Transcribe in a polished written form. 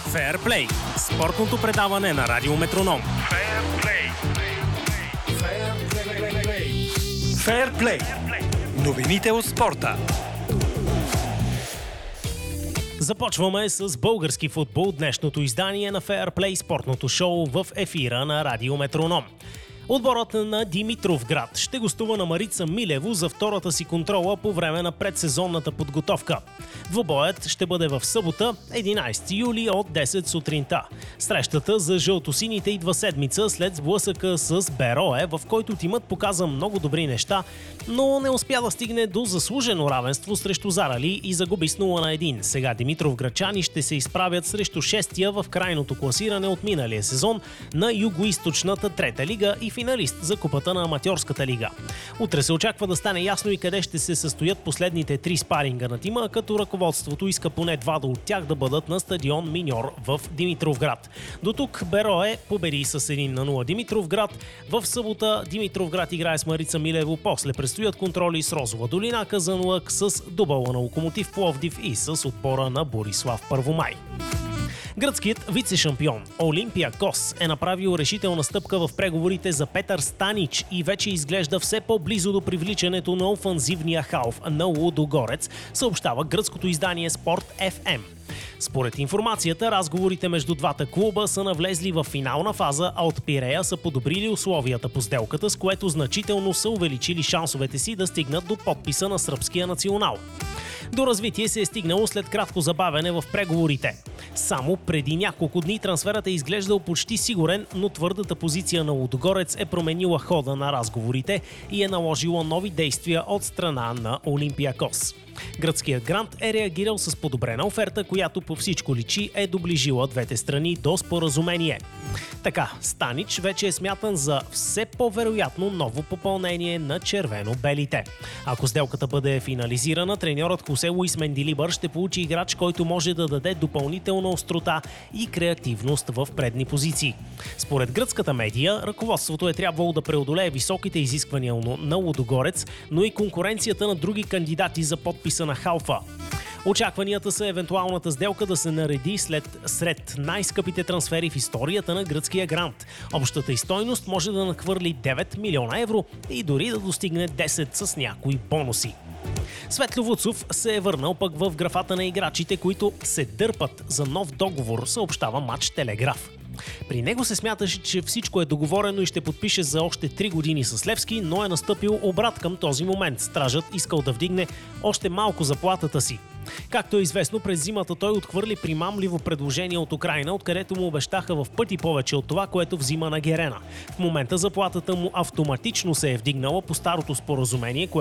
Феърплей – спортното предаване на Радио Метроном. Феърплей. Новините от спорта. Започваме с български футбол, днешното издание на Феърплей, спортното шоу в ефира на Радио Метроном. Отборът на Димитровград ще гостува на Марица Милево за втората си контрола по време на предсезонната подготовка. Двубоят ще бъде в събота, 11 юли от 10 сутринта. Срещата за жълтосините идва седмица след сблъсъка с Берое, в който тимът показа много добри неща, но не успя да стигне до заслужено равенство срещу Зарали и загуби с 0-1. Сега димитровградчани ще се изправят срещу шестия в крайното класиране от миналия сезон на югоизточната трета лига и финалист за купата на аматьорската лига. Утре се очаква да стане ясно и къде ще се състоят последните 3 спаринга на тима, като ръководството иска поне 2 от тях да бъдат на стадион Миньор в Димитровград. До тук Берое победи с 1-0 Димитровград. В събота Димитровград играе с Марица Милево, после предстоят контроли с Розова долина, Казанлък с дубъла на Локомотив Пловдив и с отпора на Борислав Първомай. Гръцкият вице-шампион Олимпиакос е направил решителна стъпка в преговорите за Петър Станич и вече изглежда все по-близо до привличането на офанзивния халф на Лудогорец, съобщава гръцкото издание Спорт FM. Според информацията, разговорите между двата клуба са навлезли в финална фаза, а от Пирея са подобрили условията по сделката, с което значително са увеличили шансовете си да стигнат до подписа на сръбския национал. До развитие се е стигнало след кратко забавяне в преговорите. Само преди няколко дни трансферът е изглеждал почти сигурен, но твърдата позиция на Лудогорец е променила хода на разговорите и е наложила нови действия от страна на Олимпиакос. Гръцкият грант е реагирал с подобрена оферта, която по всичко личи е доближила двете страни до споразумение. Така, Станич вече е смятан за все по-вероятно ново попълнение на червено-белите. Ако сделката бъде финализирана, треньорът Хосе Луис Мендилибър ще получи играч, който може да даде допълнителна острота и креативност в предни позиции. Според гръцката медия, ръководството е трябвало да преодолее високите изисквания на Лудогорец, но и конкуренцията на други кандидати за подписа на халфа. Очакванията са евентуалната сделка да се нареди сред най-скъпите трансфери в историята на гръцкия грант. Общата й стойност може да надхвърли 9 милиона евро и дори да достигне 10 с някои бонуси. Светло Вуцов се е върнал пък в графата на играчите, които се дърпат за нов договор, съобщава Мач Телеграф. При него се смяташе, че всичко е договорено и ще подпише за още 3 години с Левски, но е настъпил обрат към този момент. Стражът искал да вдигне още малко заплатата си. Както е известно, през зимата той отхвърли примамливо предложение от Украйна, откъдето му обещаха в пъти повече от това, което взима на Герена. В момента заплатата му автоматично се е вдигнала по старото споразумение,